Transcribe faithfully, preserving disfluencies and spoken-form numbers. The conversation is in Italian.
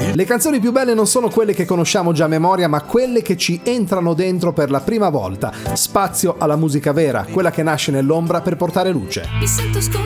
Le canzoni più belle non sono quelle che conosciamo già a memoria, ma quelle che ci entrano dentro per la prima volta. Spazio alla musica vera, quella che nasce nell'ombra per portare luce. Mi sento